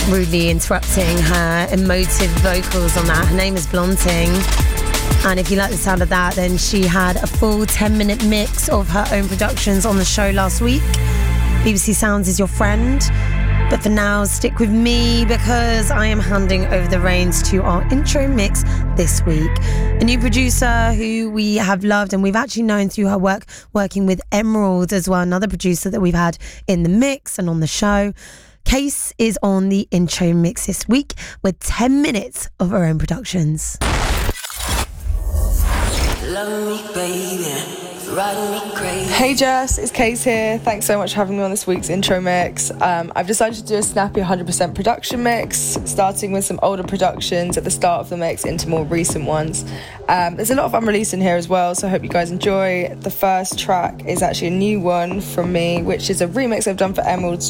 rudely interrupting her emotive vocals on that. Her name is Blonting. And if you like the sound of that, then she had a full 10-minute mix of her own productions on the show last week. BBC Sounds is your friend. But for now, stick with me because I am handing over the reins to our intro mix this week. A new producer who we have loved and we've actually known through her work working with Emerald as well, another producer that we've had in the mix and on the show. Case is on the intro mix this week with 10 minutes of her own productions. Love me, baby. Hey Jess, it's Case here. Thanks so much for having me on this week's intro mix. I've decided to do a snappy 100% production mix, starting with some older productions at the start of the mix into more recent ones. There's a lot of unreleased in here as well, so I hope you guys enjoy. The first track is actually a new one from me, which is a remix I've done for Emerald's